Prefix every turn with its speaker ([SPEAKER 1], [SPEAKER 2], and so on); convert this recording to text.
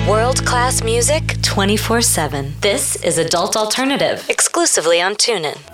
[SPEAKER 1] World-class music 24/7. This is Adult Alternative, exclusively on TuneIn.